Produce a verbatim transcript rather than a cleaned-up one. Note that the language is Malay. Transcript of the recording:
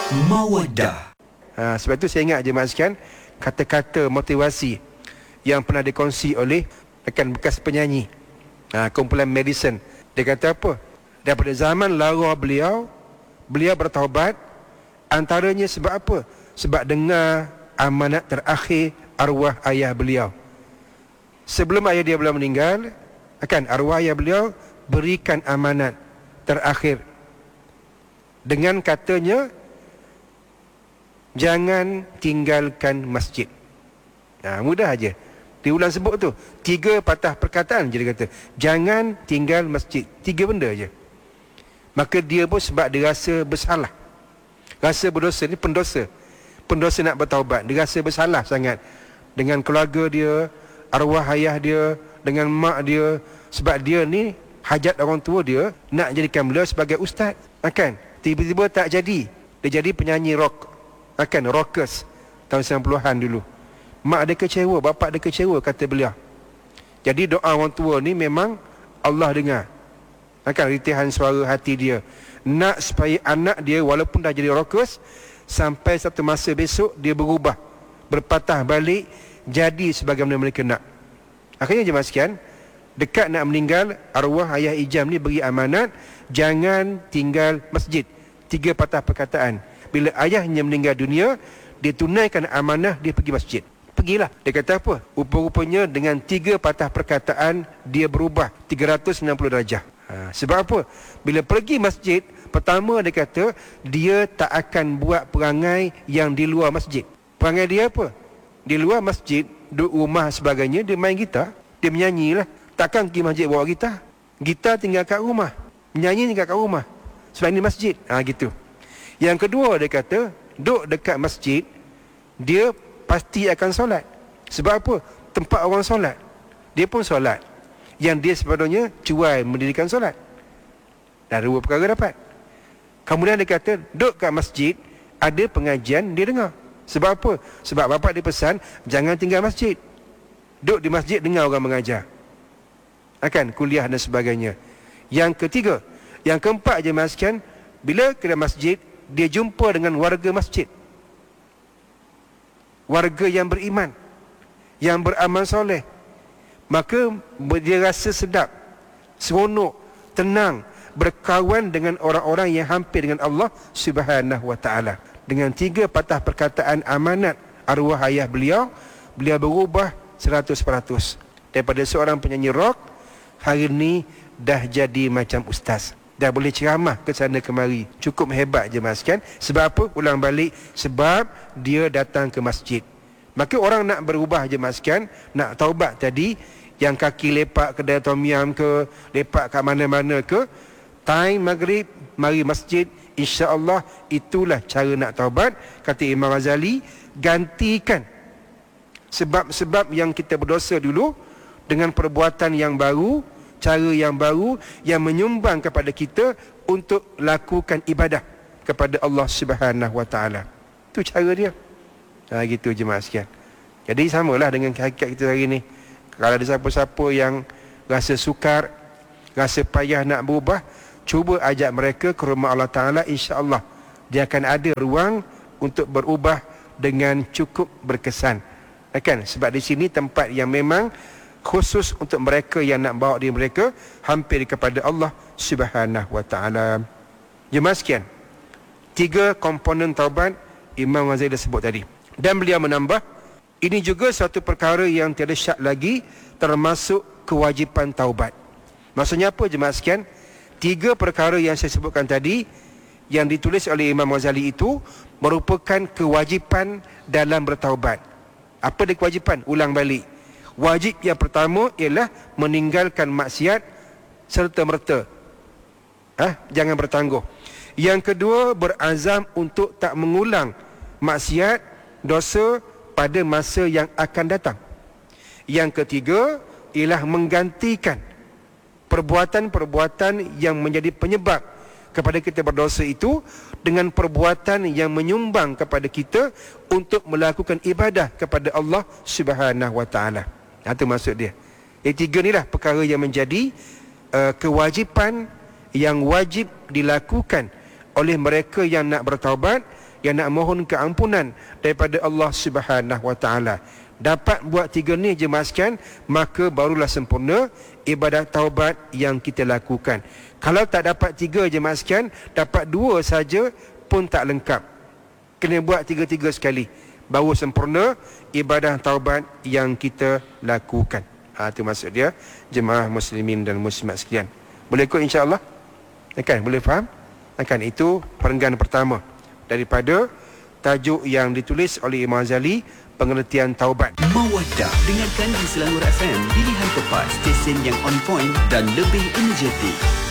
Mawaddah. Ha, sebab itu saya ingat jemaah sekalian, kata-kata motivasi yang pernah dikongsi oleh rekan bekas penyanyi, ha, kumpulan Madison. Dia kata apa? Daripada zaman lara beliau, beliau bertaubat. Antaranya sebab apa? Sebab dengar amanat terakhir arwah ayah beliau. Sebelum ayah dia belum meninggal, akan arwah ayah beliau berikan amanat terakhir dengan katanya, jangan tinggalkan masjid. Nah, mudah aja. Diulang sebut tu. Tiga patah perkataan je dia kata. Jangan tinggal masjid. Tiga benda je. Maka dia pun sebab dia rasa bersalah. Rasa berdosa ni pendosa. Pendosa nak bertaubat. Dia rasa bersalah sangat dengan keluarga dia, arwah ayah dia, dengan mak dia. Sebab dia ni hajat orang tua dia nak jadikan beliau sebagai ustaz. Akan tiba-tiba tak jadi. Dia jadi penyanyi rock. Akan rockers tahun sembilan puluhan dulu. Mak dia kecewa, bapak dia kecewa, kata beliau. Jadi doa orang tua ni memang Allah dengar. Akan ritihan suara hati dia. Nak supaya anak dia walaupun dah jadi rockers, sampai satu masa besok dia berubah, berpatah balik, jadi sebagaimana mereka nak. Akhirnya jemaah sekalian, dekat nak meninggal, arwah ayah Ijam ni beri amanat, jangan tinggal masjid. Tiga patah perkataan. Bila ayahnya meninggal dunia, dia tunaikan amanah, dia pergi masjid. Pergilah. Dia kata apa? Rupa-rupanya dengan tiga patah perkataan, dia berubah tiga ratus enam puluh darjah. Ha, sebab apa? Bila pergi masjid, pertama dia kata, dia tak akan buat perangai yang di luar masjid. Perangai dia apa? Di luar masjid, duduk rumah sebagainya, dia main gitar, dia menyanyi lah. Takkan pergi masjid bawa gitar. Gitar tinggal kat rumah, menyanyi tinggal kat rumah. Sebab ini masjid. Ha, gitu. Yang kedua dia kata, duduk dekat masjid, dia pasti akan solat. Sebab apa? Tempat orang solat. Dia pun solat. Yang dia sebenarnya cuai mendirikan solat. Dan dua perkara dapat. Kemudian dia kata, duduk kat masjid, ada pengajian, dia dengar. Sebab apa? Sebab bapak dia pesan, jangan tinggal masjid. Duduk di masjid, dengar orang mengajar. Akan kuliah dan sebagainya. Yang ketiga, yang keempat je maskan, bila ke masjid, dia jumpa dengan warga masjid. Warga yang beriman, yang beramal soleh. Maka dia rasa sedap, seronok, tenang, berkawan dengan orang-orang yang hampir dengan Allah Subhanahu wa ta'ala. Dengan tiga patah perkataan amanat arwah ayah beliau, beliau berubah seratus peratus. Daripada seorang penyanyi rock, hari ni dah jadi macam ustaz. Dah boleh ceramah ke sana kemari. Cukup hebat je mas kan. Sebab apa? Ulang balik. Sebab dia datang ke masjid. Maka orang nak berubah je mas kan. Nak taubat tadi, yang kaki lepak kedai tom yam ke, lepak kat mana-mana ke, time maghrib, mari masjid. InsyaAllah itulah cara nak taubat. Kata Imam Ghazali, gantikan sebab-sebab yang kita berdosa dulu dengan perbuatan yang baru, cara yang baru yang menyumbang kepada kita untuk lakukan ibadah kepada Allah Subhanahu wa ta'ala. Itu cara dia. Ha, gitu jemaah sekalian. Jadi samalah dengan hakikat kita hari ni. Kalau ada siapa-siapa yang rasa sukar, rasa payah nak berubah, cuba ajak mereka ke rumah Allah Ta'ala. InsyaAllah dia akan ada ruang untuk berubah dengan cukup berkesan. Kan? Sebab di sini tempat yang memang khusus untuk mereka yang nak bawa diri mereka hampir kepada Allah Subhanahu wa ta'ala. Jemaah sekalian, tiga komponen taubat Imam Ghazali dah sebut tadi. Dan beliau menambah, ini juga satu perkara yang tiada syak lagi, termasuk kewajipan taubat. Maksudnya apa jemaah sekalian? Tiga perkara yang saya sebutkan tadi, yang ditulis oleh Imam Ghazali itu merupakan kewajipan dalam bertaubat. Apa dia kewajipan? Ulang balik. Wajib yang pertama ialah meninggalkan maksiat serta merta. Ah, jangan bertangguh. Yang kedua, berazam untuk tak mengulang maksiat, dosa pada masa yang akan datang. Yang ketiga ialah menggantikan perbuatan-perbuatan yang menjadi penyebab kepada kita berdosa itu dengan perbuatan yang menyumbang kepada kita untuk melakukan ibadah kepada Allah Subhanahu wa ta'ala. Itu maksud dia. Yang tiga inilah perkara yang menjadi uh, kewajipan yang wajib dilakukan oleh mereka yang nak bertaubat yang nak mohon keampunan daripada Allah Subhanahu Wa Taala. Dapat buat tiga ni jemaah sekalian, maka barulah sempurna ibadat taubat yang kita lakukan. Kalau tak dapat tiga jemaah sekalian, dapat dua saja pun tak lengkap. Kena buat tiga-tiga sekali, baru sempurna ibadah taubat yang kita lakukan. Ha, itu maksud dia, jemaah muslimin dan muslimat sekalian. Boleh ikut insya-Allah? Kan, boleh faham? Kan, itu perenggan pertama daripada tajuk yang ditulis oleh Imam Ghazali, pengertian taubat. Mawaddah, dengarkan di Selangor F M, pilihan tepat, stesen yang on point dan lebih energetik.